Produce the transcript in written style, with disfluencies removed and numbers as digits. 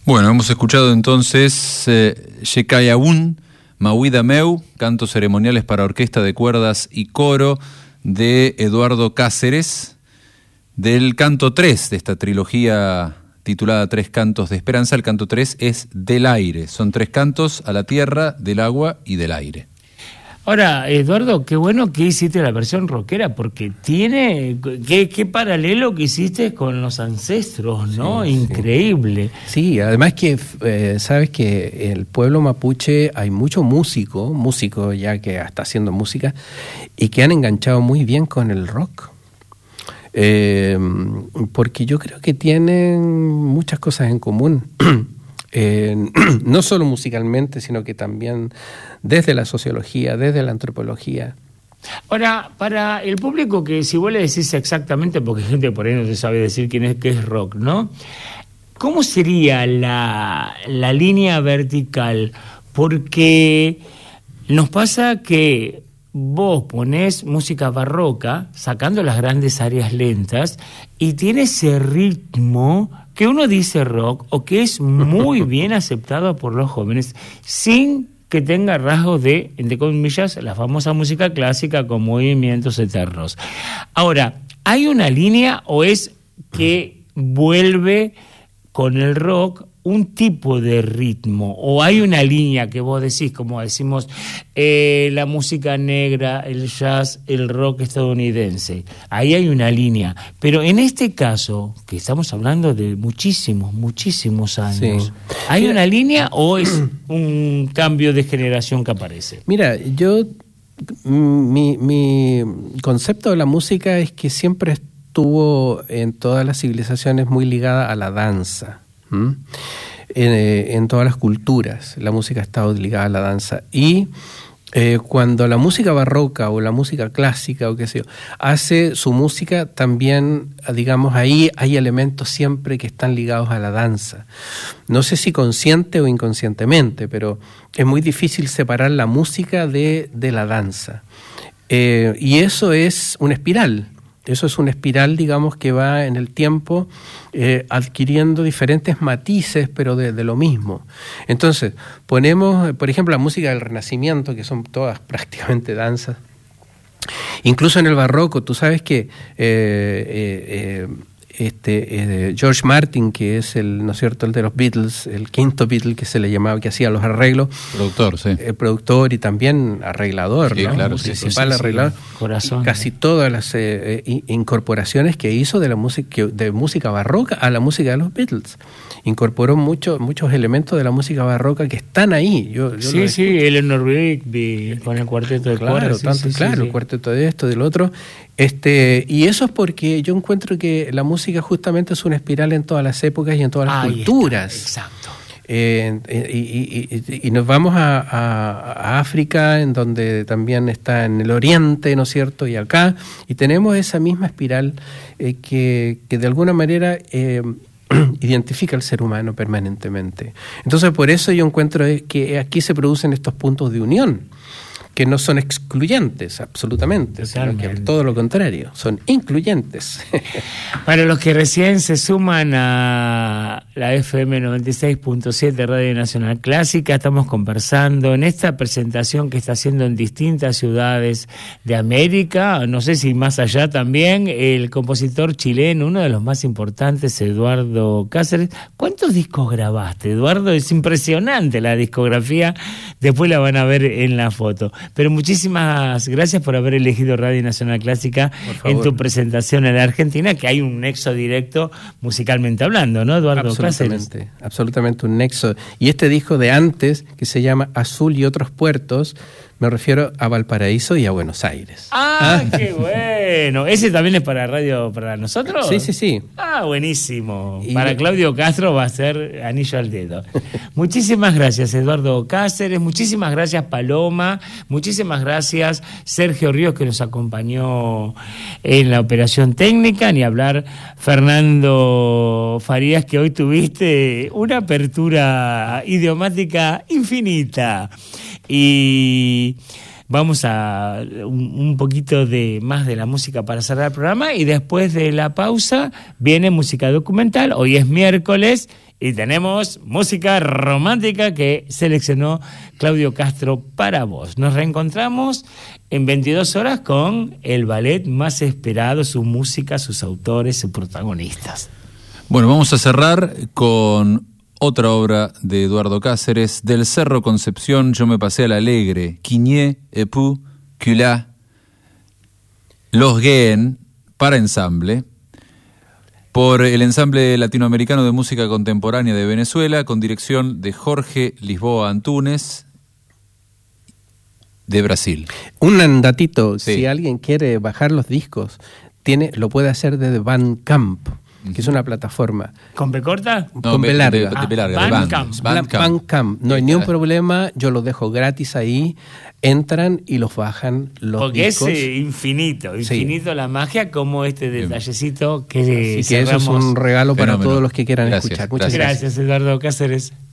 Bueno, hemos escuchado entonces Yekayaún, Mawida Meu, cantos ceremoniales para orquesta de cuerdas y coro de Eduardo Cáceres, del canto 3 de esta trilogía titulada Tres Cantos de Esperanza. El canto 3 es del aire, son 3 cantos a la tierra, del agua y del aire. Ahora, Eduardo, qué bueno que hiciste la versión rockera, porque tiene... Qué paralelo que hiciste con los ancestros, ¿no? Sí, increíble. Sí, además que sabes que el pueblo mapuche hay mucho músico ya que está haciendo música, y que han enganchado muy bien con el rock. Porque yo creo que tienen muchas cosas en común. No solo musicalmente, sino que también desde la sociología, desde la antropología. Ahora, para el público que si vos le decís exactamente, porque hay gente por ahí no se sabe decir qué es rock, ¿no? ¿Cómo sería la línea vertical? Porque nos pasa que vos ponés música barroca, sacando las grandes áreas lentas, y tiene ese ritmo que uno dice rock, o que es muy bien aceptado por los jóvenes, sin que tenga rasgos de, entre comillas, la famosa música clásica con movimientos eternos. Ahora, ¿hay una línea o es que vuelve con el rock un tipo de ritmo? ¿O hay una línea que vos decís, como decimos, la música negra, el jazz, el rock estadounidense? Ahí hay una línea. Pero en este caso, que estamos hablando de muchísimos años, sí. ¿Hay una línea o es un cambio de generación que aparece? Mira, mi concepto de la música es que siempre estuvo en todas las civilizaciones muy ligada a la danza. En todas las culturas la música ha estado ligada a la danza, y cuando la música barroca o la música clásica o qué sé yo hace su música, también digamos ahí hay elementos siempre que están ligados a la danza, no sé si consciente o inconscientemente, pero es muy difícil separar la música de la danza, y eso es una espiral. Eso es una espiral, digamos, que va en el tiempo adquiriendo diferentes matices, pero de lo mismo. Entonces, ponemos, por ejemplo, la música del Renacimiento, que son todas prácticamente danzas. Incluso en el barroco, tú sabes que George Martin, que es ¿no es cierto?, el de los Beatles, el quinto Beatle que se le llamaba, que hacía los arreglos. Productor, sí. Productor y también arreglador, sí, ¿no? Claro, principal arreglador. Corazón. Casi todas las incorporaciones que hizo de música barroca a la música de los Beatles. Incorporó muchos elementos de la música barroca que están ahí. Sí, Eleanor Rigby con el cuarteto de cuerdas. El cuarteto de esto, del otro. Y eso es porque yo encuentro que la música justamente es una espiral en todas las épocas y en todas las culturas. Exacto. Y nos vamos a África, en donde también está en el oriente, ¿no es cierto?, y acá, y tenemos esa misma espiral que de alguna manera identifica al ser humano permanentemente. Entonces, por eso yo encuentro que aquí se producen estos puntos de unión, que no son excluyentes, absolutamente, sino que todo lo contrario, son incluyentes. Para los que recién se suman a la FM 96.7 Radio Nacional Clásica, estamos conversando en esta presentación que está haciendo en distintas ciudades de América, no sé si más allá también, el compositor chileno, uno de los más importantes, Eduardo Cáceres. ¿Cuántos discos grabaste, Eduardo? Es impresionante la discografía, después la van a ver en la foto. Pero muchísimas gracias por haber elegido Radio Nacional Clásica en tu presentación en la Argentina, que hay un nexo directo musicalmente hablando, ¿no, Eduardo Cáceres? Absolutamente un nexo. Y este disco de antes, que se llama Azul y otros puertos, me refiero a Valparaíso y a Buenos Aires. ¡Qué bueno! ¿Ese también es para radio para nosotros? Sí. Buenísimo. Para Claudio Castro va a ser anillo al dedo. Muchísimas gracias, Eduardo Cáceres. Muchísimas gracias, Paloma. Muchísimas gracias, Sergio Ríos, que nos acompañó en la operación técnica. Ni hablar, Fernando Farías, que hoy tuviste una apertura idiomática infinita. Y Vamos a un poquito más de la música para cerrar el programa, y después de la pausa viene música documental. Hoy es miércoles y tenemos música romántica que seleccionó Claudio Castro para vos. Nos reencontramos en 22 horas con el ballet más esperado, su música, sus autores, sus protagonistas. Bueno, vamos a cerrar con otra obra de Eduardo Cáceres, Del Cerro Concepción, Yo me pasé al Alegre, Quigné, Epú, Culá, Los Gueen, para ensamble, por el Ensamble Latinoamericano de Música Contemporánea de Venezuela, con dirección de Jorge Lisboa Antúnez, de Brasil. Un datito, Sí. si alguien quiere bajar los discos, lo puede hacer desde Bandcamp, que es una plataforma. ¿Con B corta? Con B larga. De B larga, de Bandcamp. Bandcamp. No hay ni un problema, yo los dejo gratis ahí. Entran y los bajan los Porque discos. es infinito la magia, como este detallecito que Así que eso es un regalo para Fenómeno. todos los que quieran Gracias, escuchar. Muchas gracias. gracias. Gracias, Eduardo Cáceres.